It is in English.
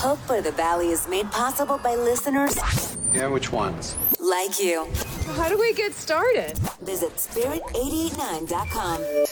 Hope for the Valley is made possible by listeners Yeah, which ones? like you. How do we get started? Visit spirit889.com.